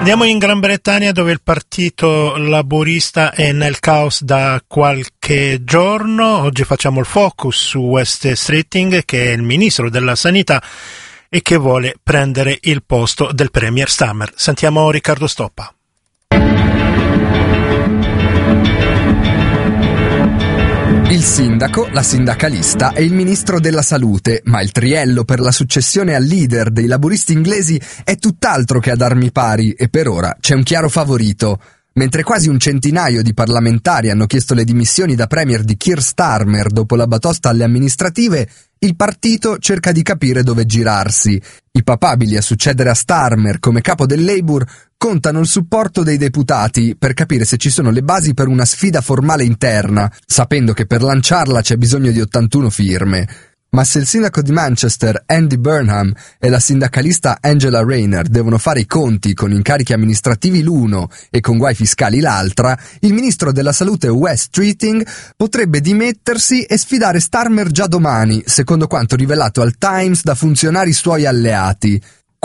Andiamo in Gran Bretagna, dove il partito laburista è nel caos da qualche giorno. Oggi facciamo il focus su West Streeting, che è il ministro della sanità e che vuole prendere il posto del premier Starmer. Sentiamo Riccardo Stoppa. Il sindaco, la sindacalista e il ministro della salute, ma il triello per la successione al leader dei laburisti inglesi è tutt'altro che ad armi pari e per ora c'è un chiaro favorito. Mentre quasi un centinaio di parlamentari hanno chiesto le dimissioni da premier di Keir Starmer dopo la batosta alle amministrative, il partito cerca di capire dove girarsi. I papabili a succedere a Starmer come capo del Labour contano il supporto dei deputati per capire se ci sono le basi per una sfida formale interna, sapendo che per lanciarla c'è bisogno di 81 firme. Ma se il sindaco di Manchester, Andy Burnham, e la sindacalista Angela Rayner devono fare i conti con incarichi amministrativi l'uno e con guai fiscali l'altra, il ministro della salute Wes Streeting potrebbe dimettersi e sfidare Starmer già domani, secondo quanto rivelato al Times da funzionari suoi alleati.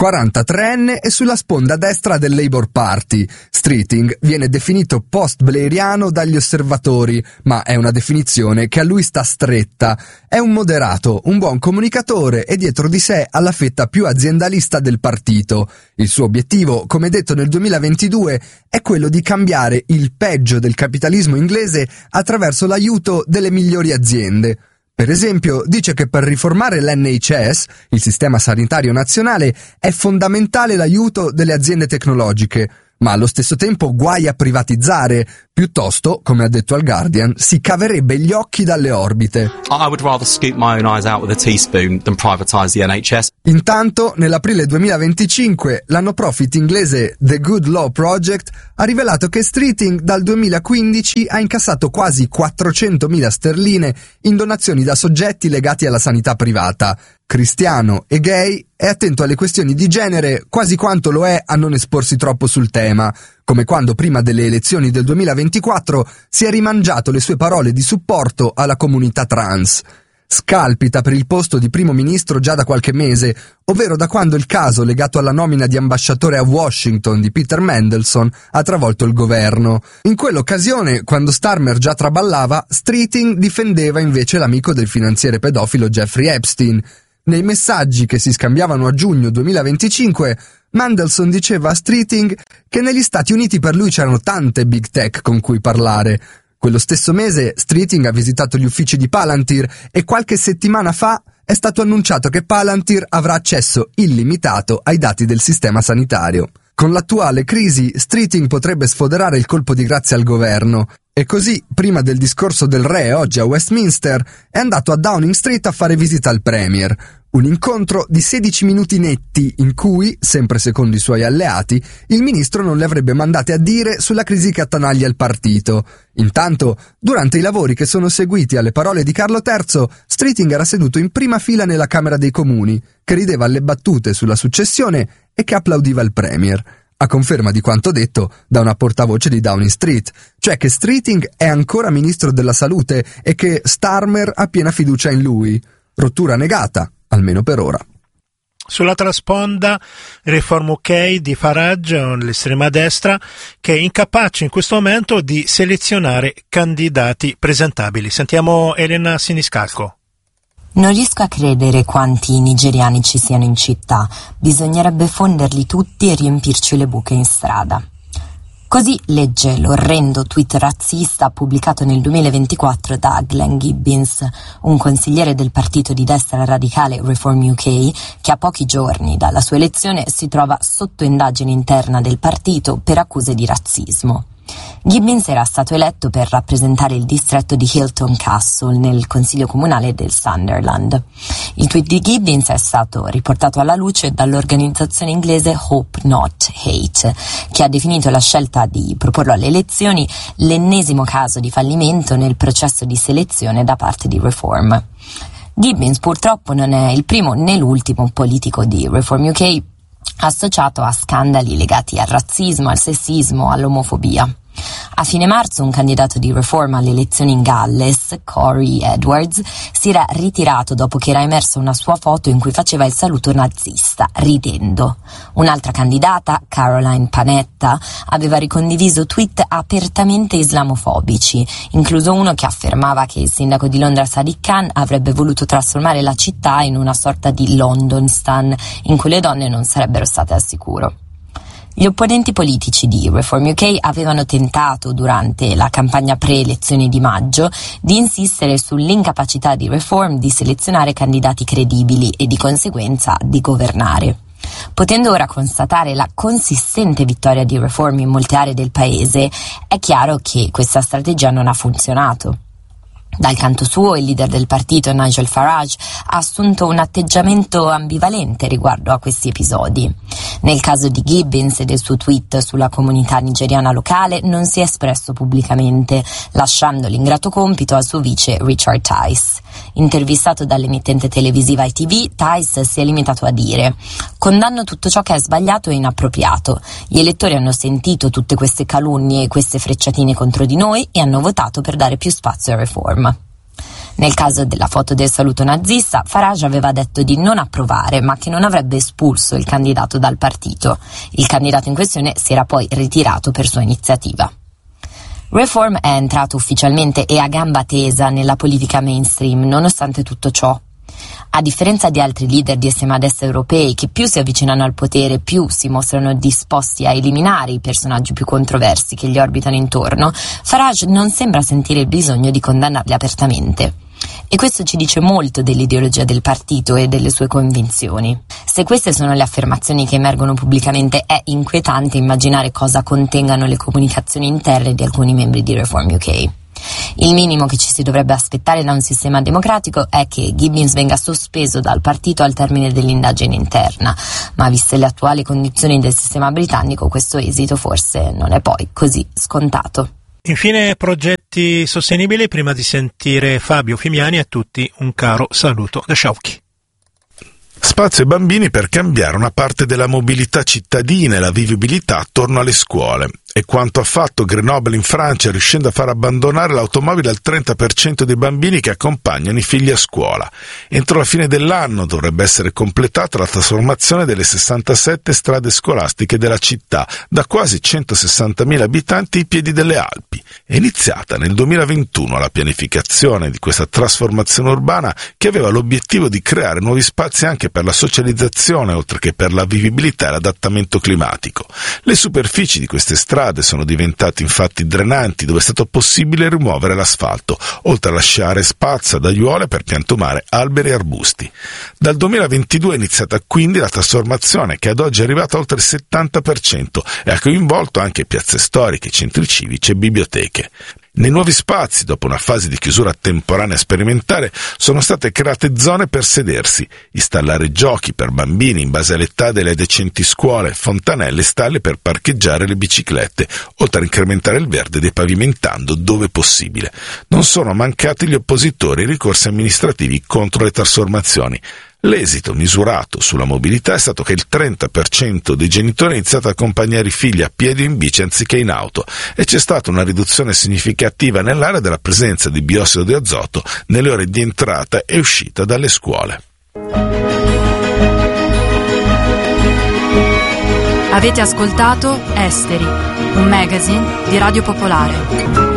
43enne e sulla sponda destra del Labour Party. Streeting viene definito post-blairiano dagli osservatori, ma è una definizione che a lui sta stretta. È un moderato, un buon comunicatore e dietro di sé ha la fetta più aziendalista del partito. Il suo obiettivo, come detto nel 2022, è quello di cambiare il peggio del capitalismo inglese attraverso l'aiuto delle migliori aziende. Per esempio, dice che per riformare l'NHS, il sistema sanitario nazionale, è fondamentale l'aiuto delle aziende tecnologiche, ma allo stesso tempo guai a privatizzare. Piuttosto, come ha detto al Guardian, si caverebbe gli occhi dalle orbite. I would rather scoop my own eyes out with a teaspoon than privatise the NHS. Intanto, nell'aprile 2025, l'anno profit inglese The Good Law Project ha rivelato che Streeting dal 2015 ha incassato quasi 400.000 sterline in donazioni da soggetti legati alla sanità privata. Cristiano e gay, è attento alle questioni di genere quasi quanto lo è a non esporsi troppo sul tema, come quando prima delle elezioni del 2024 si è rimangiato le sue parole di supporto alla comunità trans. Scalpita per il posto di primo ministro già da qualche mese, ovvero da quando il caso legato alla nomina di ambasciatore a Washington di Peter Mandelson ha travolto il governo. In quell'occasione, quando Starmer già traballava, Streeting difendeva invece l'amico del finanziere pedofilo Jeffrey Epstein. Nei messaggi che si scambiavano a giugno 2025, Mandelson diceva a Streeting che negli Stati Uniti per lui c'erano tante big tech con cui parlare. Quello stesso mese Streeting ha visitato gli uffici di Palantir e qualche settimana fa è stato annunciato che Palantir avrà accesso illimitato ai dati del sistema sanitario. Con l'attuale crisi, Streeting potrebbe sfoderare il colpo di grazia al governo. E così, prima del discorso del re oggi a Westminster, è andato a Downing Street a fare visita al premier. Un incontro di 16 minuti netti in cui, sempre secondo i suoi alleati, il ministro non le avrebbe mandate a dire sulla crisi che attanaglia il partito. Intanto, durante i lavori che sono seguiti alle parole di Carlo III, Streeting era seduto in prima fila nella Camera dei Comuni, che rideva alle battute sulla successione e che applaudiva il premier. A conferma di quanto detto da una portavoce di Downing Street, cioè che Streeting è ancora ministro della salute e che Starmer ha piena fiducia in lui. Rottura negata, almeno per ora. Sull'altra sponda, Reform UK di Farage, l'estrema destra, che è incapace in questo momento di selezionare candidati presentabili. Sentiamo Elena Siniscalco. Non riesco a credere quanti nigeriani ci siano in città. Bisognerebbe fonderli tutti e riempirci le buche in strada. Così legge l'orrendo tweet razzista pubblicato nel 2024 da Glenn Gibbins, un consigliere del partito di destra radicale Reform UK, che a pochi giorni dalla sua elezione si trova sotto indagine interna del partito per accuse di razzismo. Gibbins era stato eletto per rappresentare il distretto di Hilton Castle nel consiglio comunale del Sunderland. Il tweet di Gibbins è stato riportato alla luce dall'organizzazione inglese Hope Not Hate, che ha definito la scelta di proporlo alle elezioni l'ennesimo caso di fallimento nel processo di selezione da parte di Reform. Gibbins purtroppo non è il primo né l'ultimo politico di Reform UK associato a scandali legati al razzismo, al sessismo, all'omofobia. A fine marzo un candidato di Reform alle elezioni in Galles, Corey Edwards, si era ritirato dopo che era emersa una sua foto in cui faceva il saluto nazista, ridendo. Un'altra candidata, Caroline Panetta, aveva ricondiviso tweet apertamente islamofobici, incluso uno che affermava che il sindaco di Londra Sadiq Khan avrebbe voluto trasformare la città in una sorta di Londonstan, in cui le donne non sarebbero state al sicuro. Gli opponenti politici di Reform UK avevano tentato, durante la campagna pre-elezioni di maggio, di insistere sull'incapacità di Reform di selezionare candidati credibili e di conseguenza di governare. Potendo ora constatare la consistente vittoria di Reform in molte aree del paese, è chiaro che questa strategia non ha funzionato. Dal canto suo, il leader del partito, Nigel Farage, ha assunto un atteggiamento ambivalente riguardo a questi episodi. Nel caso di Gibbins e del suo tweet sulla comunità nigeriana locale, non si è espresso pubblicamente, lasciando l'ingrato compito al suo vice Richard Tice. Intervistato dall'emittente televisiva ITV, Tice si è limitato a dire: «Condanno tutto ciò che è sbagliato e inappropriato. Gli elettori hanno sentito tutte queste calunnie e queste frecciatine contro di noi e hanno votato per dare più spazio a Reform». Nel caso della foto del saluto nazista, Farage aveva detto di non approvare, ma che non avrebbe espulso il candidato dal partito. Il candidato in questione si era poi ritirato per sua iniziativa. Reform è entrato ufficialmente e a gamba tesa nella politica mainstream, nonostante tutto ciò. A differenza di altri leader di estrema destra europei che più si avvicinano al potere, più si mostrano disposti a eliminare i personaggi più controversi che gli orbitano intorno, Farage non sembra sentire il bisogno di condannarli apertamente. E questo ci dice molto dell'ideologia del partito e delle sue convinzioni. Se queste sono le affermazioni che emergono pubblicamente, è inquietante immaginare cosa contengano le comunicazioni interne di alcuni membri di Reform UK. Il minimo che ci si dovrebbe aspettare da un sistema democratico è che Gibbins venga sospeso dal partito al termine dell'indagine interna, ma viste le attuali condizioni del sistema britannico, questo esito forse non è poi così scontato. Infine, progetti sostenibili. Prima di sentire Fabio Fimiani, a tutti un caro saluto da Sciauchi. Spazio ai bambini per cambiare una parte della mobilità cittadina e la vivibilità attorno alle scuole. È quanto ha fatto Grenoble in Francia, riuscendo a far abbandonare l'automobile al 30% dei bambini che accompagnano i figli a scuola. Entro la fine dell'anno dovrebbe essere completata la trasformazione delle 67 strade scolastiche della città, da quasi 160.000 abitanti ai piedi delle Alpi. È iniziata nel 2021 la pianificazione di questa trasformazione urbana, che aveva l'obiettivo di creare nuovi spazi anche per la socializzazione, oltre che per la vivibilità e l'adattamento climatico. Le superfici di queste strade sono diventate infatti drenanti, dove è stato possibile rimuovere l'asfalto, oltre a lasciare spazio ad aiuole per piantumare alberi e arbusti. Dal 2022 è iniziata quindi la trasformazione, che ad oggi è arrivata oltre il 70% e ha coinvolto anche piazze storiche, centri civici e biblioteche. Nei nuovi spazi, dopo una fase di chiusura temporanea sperimentale, sono state create zone per sedersi, installare giochi per bambini in base all'età delle decenti scuole, fontanelle e stalle per parcheggiare le biciclette, oltre a incrementare il verde depavimentando dove possibile. Non sono mancati gli oppositori e i ricorsi amministrativi contro le trasformazioni. L'esito misurato sulla mobilità è stato che il 30% dei genitori ha iniziato ad accompagnare i figli a piedi o in bici anziché in auto, e c'è stata una riduzione significativa nell'area della presenza di biossido di azoto nelle ore di entrata e uscita dalle scuole. Avete ascoltato Esteri, un magazine di Radio Popolare.